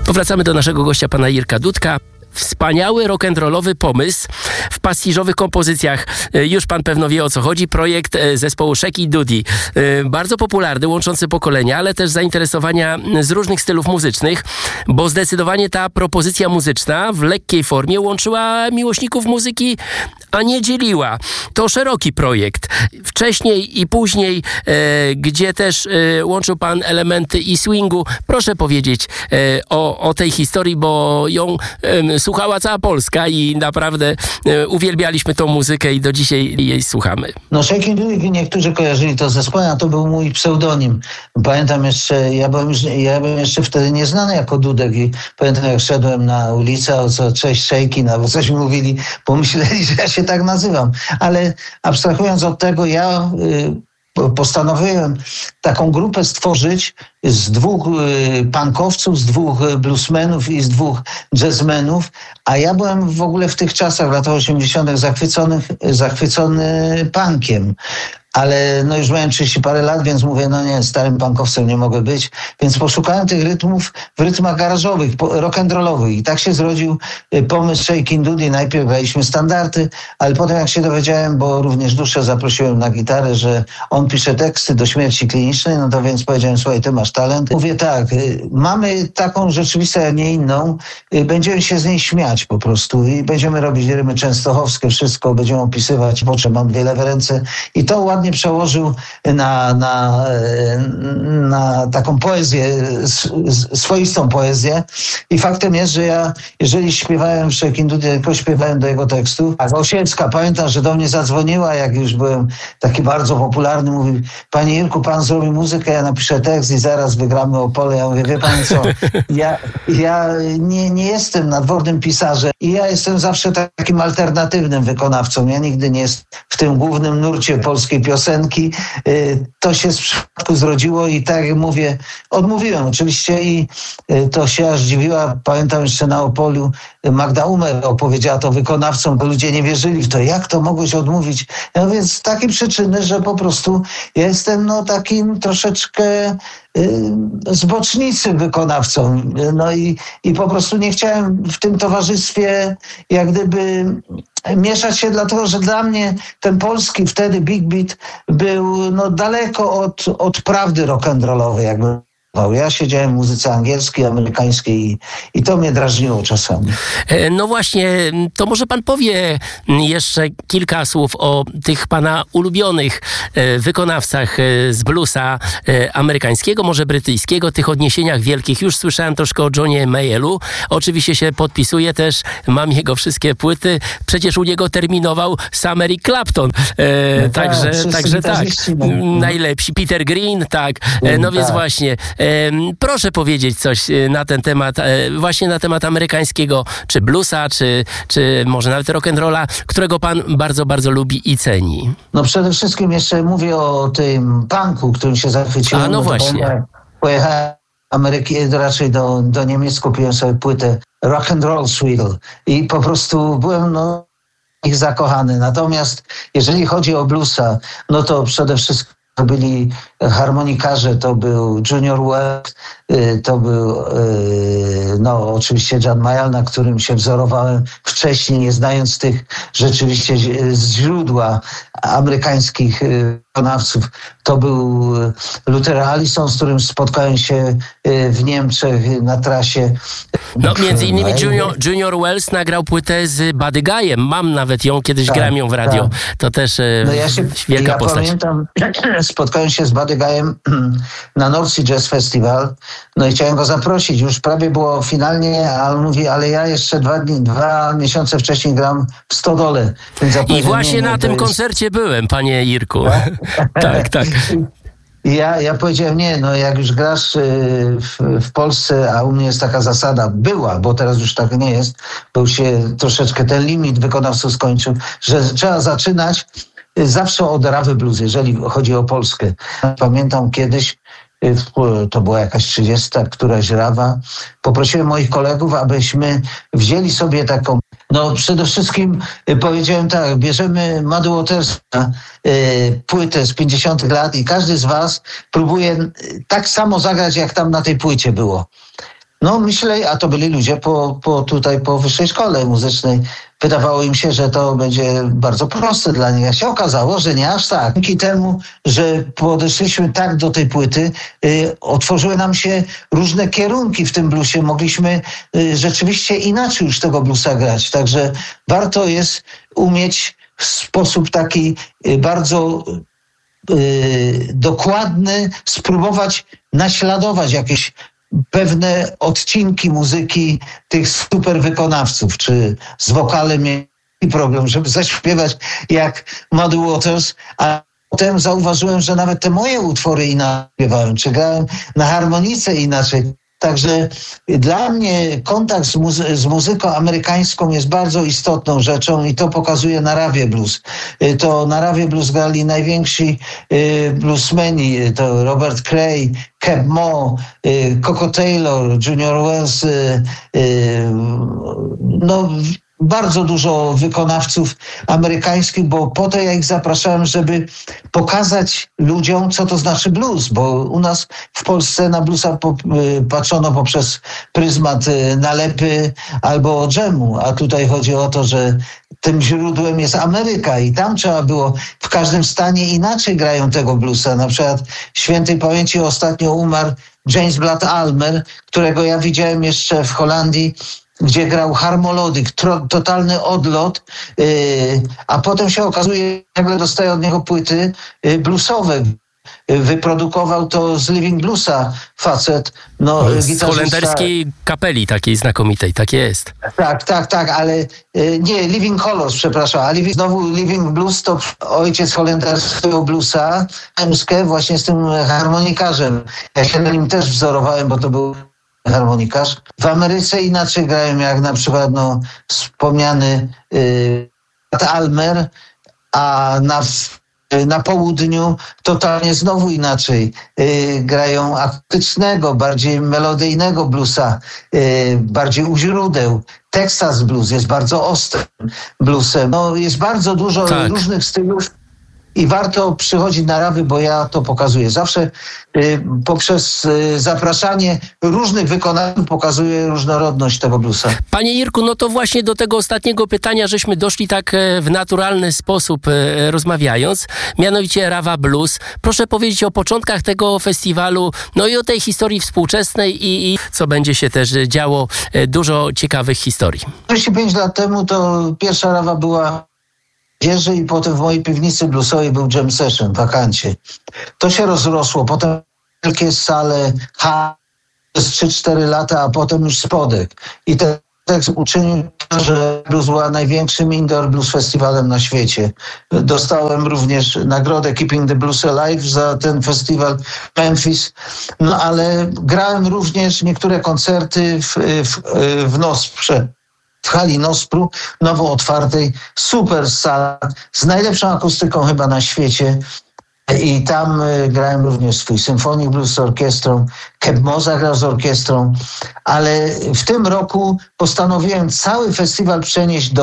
Powracamy do naszego gościa, pana Jirka Dudka. Wspaniały rock'n'rollowy pomysł w pastiżowych kompozycjach. Już pan pewno wie, o co chodzi. Projekt zespołu Shaky Dudy. Bardzo popularny, łączący pokolenia, ale też zainteresowania z różnych stylów muzycznych, bo zdecydowanie ta propozycja muzyczna w lekkiej formie łączyła miłośników muzyki, a nie dzieliła. To szeroki projekt. Wcześniej i później, gdzie też łączył pan elementy i swingu. Proszę powiedzieć o tej historii, bo ją słuchała cała Polska i naprawdę uwielbialiśmy tą muzykę i do dzisiaj jej słuchamy. No Shaky Dudy, niektórzy kojarzyli to z zespołem, a to był mój pseudonim. Pamiętam jeszcze, ja byłem jeszcze wtedy nieznany jako Dudek i pamiętam, jak szedłem na ulicę, o co cześć Shaky, albo coś mówili, pomyśleli, że ja się tak nazywam. Ale abstrahując od tego, ja postanowiłem taką grupę stworzyć z dwóch punkowców, z dwóch bluesmenów i z dwóch jazzmenów, a ja byłem w ogóle w tych czasach, w latach 80. zachwycony punkiem. Ale no już miałem 30 parę lat, więc mówię, no nie, starym punkowcem nie mogę być. Więc poszukałem tych rytmów w rytmach garażowych, rock'n'rollowych. I tak się zrodził pomysł Shaky Dudy. Najpierw graliśmy standardy, ale potem jak się dowiedziałem, bo również Duszę zaprosiłem na gitarę, że on pisze teksty do Śmierci Klinicznej, no to więc powiedziałem, słuchaj, ty masz talent. Mówię tak, mamy taką rzeczywistość, a nie inną. Będziemy się z niej śmiać po prostu i będziemy robić rymy częstochowskie, wszystko, będziemy opisywać, po czym mam dwie lewe ręce. I to ładnie przełożył na taką poezję, swoistą poezję. I faktem jest, że ja, jeżeli śpiewałem w Shaky Dudy, tylko śpiewałem do jego tekstu. A Osiecka, pamiętam, że do mnie zadzwoniła, jak już byłem taki bardzo popularny, mówi, panie Jirku, pan zrobi muzykę, ja napiszę tekst i zaraz wygramy Opole. Ja mówię, wie pan co, ja nie jestem nadwornym pisarzem i ja jestem zawsze takim alternatywnym wykonawcą. Ja nigdy nie jestem w tym głównym nurcie polskiej piosenki. To się z przypadku zrodziło i tak jak mówię, odmówiłem oczywiście i to się aż dziwiła. Pamiętam jeszcze na Opolu Magda Umer opowiedziała to wykonawcom, bo ludzie nie wierzyli w to. Jak to mogłeś odmówić? Ja mówię, z takiej przyczyny, że po prostu ja jestem takim troszeczkę zbocznicy wykonawcą. No i po prostu nie chciałem w tym towarzystwie jak gdyby mieszać się, dlatego że dla mnie ten polski wtedy big beat był daleko od prawdy rock'n'rollowej jakby. Ja siedziałem w muzyce angielskiej, amerykańskiej i to mnie drażniło czasami. No właśnie, to może pan powie jeszcze kilka słów o tych pana ulubionych wykonawcach z bluesa amerykańskiego, może brytyjskiego, tych odniesieniach wielkich. Już słyszałem troszkę o Johnie Mayallu. Oczywiście się podpisuję też, mam jego wszystkie płyty. Przecież u niego terminował sam Eric Clapton. Także tak. Najlepsi. Peter Green, tak. No więc właśnie... Proszę powiedzieć coś na ten temat, właśnie na temat amerykańskiego, czy bluesa, czy może nawet rock'n'rolla, którego pan bardzo, bardzo lubi i ceni. No przede wszystkim jeszcze mówię o tym punku, którym się zachwyciłem. A no właśnie. Pojechałem do Ameryki, raczej do Niemiec, kupiłem sobie płytę Rock'n'Roll Swirl i po prostu byłem ich zakochany. Natomiast jeżeli chodzi o bluesa, no to przede wszystkim to byli harmonikarze, to był Junior Wells, to był oczywiście John Mayall, na którym się wzorowałem wcześniej, nie znając tych rzeczywiście źródła amerykańskich wykonawców. To był Luther Allison, z którym spotkałem się w Niemczech na trasie. No między innymi Junior Wells nagrał płytę z Buddy Guyem. Mam nawet ją, kiedyś grałem ją w radio. Tak. To też wielka postać. Pamiętam, spotkałem się z Buddy Guyem na North Sea Jazz Festival. No i chciałem go zaprosić. Już prawie było finalnie, a on mówi, ale ja jeszcze 2 miesiące wcześniej gram w Stodole. I właśnie na tym koncercie byłem, panie Jirku. Tak. Ja powiedziałem, nie, jak już grasz w Polsce, a u mnie jest taka zasada, była, bo teraz już tak nie jest, bo już się troszeczkę ten limit wykonawców skończył, że trzeba zaczynać zawsze od rawy blues, jeżeli chodzi o Polskę. Pamiętam kiedyś, to była jakaś 30, któraś rawa. Poprosiłem moich kolegów, abyśmy wzięli sobie taką, przede wszystkim powiedziałem tak, bierzemy Muddy Watersa, płytę z 50 lat i każdy z was próbuje tak samo zagrać, jak tam na tej płycie było. No myślę, a to byli ludzie tutaj po wyższej szkole muzycznej. Wydawało im się, że to będzie bardzo proste dla nich. A się okazało, że nie aż tak. Dzięki temu, że podeszliśmy tak do tej płyty, otworzyły nam się różne kierunki w tym bluesie. Mogliśmy rzeczywiście inaczej już tego bluesa grać. Także warto jest umieć w sposób taki bardzo dokładny spróbować naśladować jakieś pewne odcinki muzyki tych super wykonawców, czy z wokalem mieli problem, żeby zaśpiewać jak Muddy Waters, a potem zauważyłem, że nawet te moje utwory inaczej śpiewałem, czy grałem na harmonice inaczej. Także dla mnie kontakt z muzyką amerykańską jest bardzo istotną rzeczą i to pokazuje Narave Blues. To Narave Blues grali najwięksi bluesmeni, to Robert Cray, Cab Mo, Coco Taylor, Junior Wells, no bardzo dużo wykonawców amerykańskich, bo po to ja ich zapraszałem, żeby pokazać ludziom, co to znaczy blues, bo u nas w Polsce na bluesa patrzono poprzez pryzmat nalepy albo dżemu, a tutaj chodzi o to, że tym źródłem jest Ameryka i tam trzeba było, w każdym stanie inaczej grają tego bluesa. Na przykład świętej pamięci ostatnio umarł James Blood Almer, którego ja widziałem jeszcze w Holandii, gdzie grał harmolodyk, totalny odlot, a potem się okazuje, nagle dostaje od niego płyty bluesowe. Wyprodukował to z Living Bluesa facet. No, z holenderskiej kapeli takiej znakomitej, tak jest. Tak, ale nie, Living Colors, przepraszam, a znowu Living Blues to ojciec holenderskiego bluesa, Emskę, właśnie z tym harmonikarzem. Ja się na nim też wzorowałem, bo to był harmonikarz. W Ameryce inaczej grają, jak na przykład wspomniany Almer, a na południu totalnie znowu inaczej. Grają akustycznego, bardziej melodyjnego bluesa, bardziej u źródeł. Texas Blues jest bardzo ostrym bluesem. No, jest bardzo dużo różnych stylów. I warto przychodzić na Rawy, bo ja to pokazuję. Zawsze poprzez zapraszanie różnych wykonawców pokazuję różnorodność tego bluesa. Panie Irku, no to właśnie do tego ostatniego pytania żeśmy doszli tak w naturalny sposób rozmawiając, mianowicie Rawa Blues. Proszę powiedzieć o początkach tego festiwalu, no i o tej historii współczesnej i co będzie się też działo, dużo ciekawych historii. 35 lat temu to pierwsza Rawa była i potem w mojej piwnicy bluesowej był jam session, wakancie. To się rozrosło, potem wielkie sale, przez 3-4 lata, a potem już spodek. I ten tekst uczynił, że blues była największym indoor blues festiwalem na świecie. Dostałem również nagrodę Keeping the Blues Alive za ten festiwal w Memphis. No ale grałem również niektóre koncerty w Nosprze. W hali Nospru, nowo otwartej, super sala, z najlepszą akustyką chyba na świecie. I tam grałem również swój Symphonic Blues z orkiestrą, Cab Mo zagrał z orkiestrą, ale w tym roku postanowiłem cały festiwal przenieść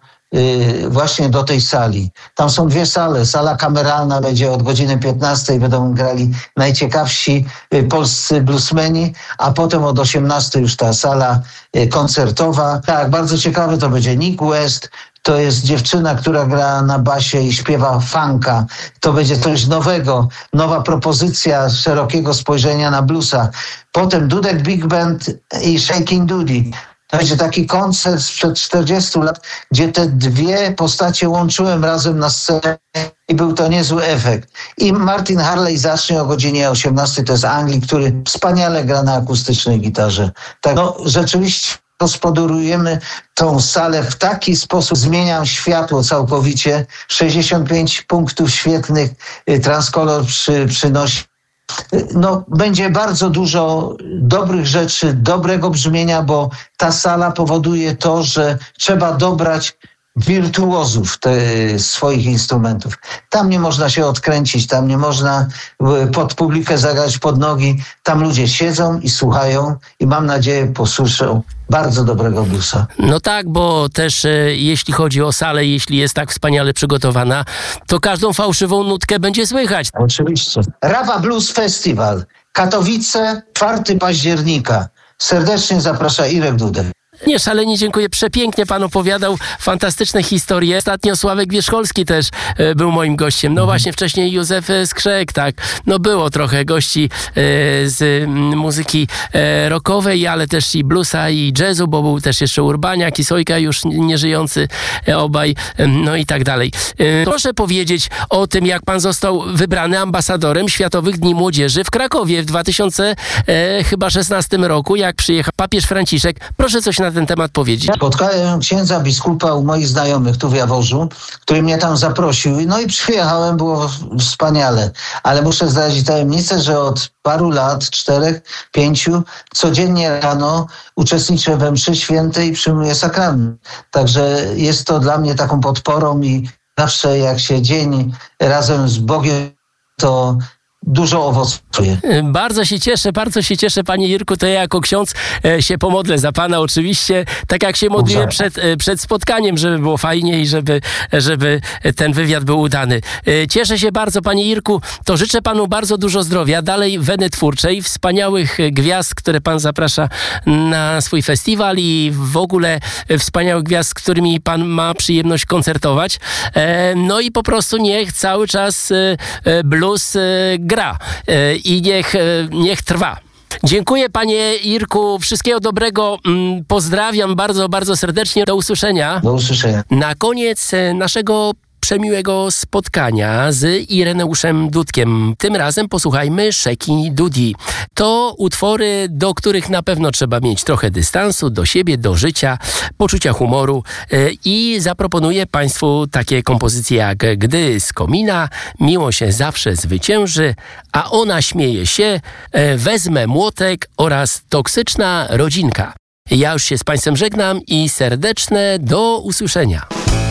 właśnie do tej sali. Tam są dwie sale. Sala kameralna będzie od godziny 15, będą grali najciekawsi polscy bluesmeni, a potem od 18 już ta sala koncertowa. Tak, bardzo ciekawe to będzie. Nick West, to jest dziewczyna, która gra na basie i śpiewa funka. To będzie coś nowego, nowa propozycja szerokiego spojrzenia na bluesa. Potem Dudek Big Band i Shaking Duty. To będzie taki koncert sprzed 40 lat, gdzie te dwie postacie łączyłem razem na scenie i był to niezły efekt. I Martin Harley zacznie o godzinie 18, to jest Anglik, który wspaniale gra na akustycznej gitarze. Tak, no rzeczywiście gospodarujemy tą salę w taki sposób, zmieniam światło całkowicie, 65 punktów świetnych, Transcolor przynosi. No, będzie bardzo dużo dobrych rzeczy, dobrego brzmienia, bo ta sala powoduje to, że trzeba dobrać wirtuozów swoich instrumentów. Tam nie można się odkręcić, tam nie można pod publikę zagrać pod nogi. Tam ludzie siedzą i słuchają i mam nadzieję posłyszą bardzo dobrego bluesa. No tak, bo też jeśli chodzi o salę, jeśli jest tak wspaniale przygotowana, to każdą fałszywą nutkę będzie słychać. Oczywiście. Rawa Blues Festival. Katowice, 4 października. Serdecznie zaprasza Irek Dudek. Nie, szalenie dziękuję. Przepięknie pan opowiadał fantastyczne historie. Ostatnio Sławek Wierzcholski też był moim gościem. No właśnie, wcześniej Józef Skrzek, tak. No było trochę gości z muzyki rockowej, ale też i bluesa, i jazzu, bo był też jeszcze Urbaniak i Sojka, już nieżyjący obaj, no i tak dalej. Proszę powiedzieć o tym, jak pan został wybrany ambasadorem Światowych Dni Młodzieży w Krakowie w 2016 roku, jak przyjechał papież Franciszek. Proszę coś na ten temat powiedzieć. Spotkałem księdza biskupa u moich znajomych tu w Jaworzu, który mnie tam zaprosił. No i przyjechałem, było wspaniale. Ale muszę zdradzić tajemnicę, że od paru lat, 4, 5, codziennie rano uczestniczę we mszy świętej i przyjmuję sakrament. Także jest to dla mnie taką podporą i zawsze jak się dzień razem z Bogiem, to dużo owocuje. Bardzo się cieszę, panie Irku. To ja jako ksiądz się pomodlę za pana oczywiście, tak jak się modliłem przed spotkaniem, żeby było fajnie i żeby ten wywiad był udany. Cieszę się bardzo, panie Irku. To życzę panu bardzo dużo zdrowia, dalej weny twórczej, wspaniałych gwiazd, które pan zaprasza na swój festiwal i w ogóle wspaniałych gwiazd, z którymi pan ma przyjemność koncertować. No i po prostu niech cały czas blues gra i niech trwa. Dziękuję, panie Irku. Wszystkiego dobrego. Pozdrawiam bardzo, bardzo serdecznie. Do usłyszenia. Do usłyszenia. Na koniec naszego przemiłego spotkania z Ireneuszem Dudkiem. Tym razem posłuchajmy Szeki Dudi. To utwory, do których na pewno trzeba mieć trochę dystansu do siebie, do życia, poczucia humoru i zaproponuję państwu takie kompozycje jak Gdy z komina, Miło się zawsze zwycięży, a ona śmieje się, Wezmę młotek oraz Toksyczna rodzinka. Ja już się z państwem żegnam i serdeczne do usłyszenia.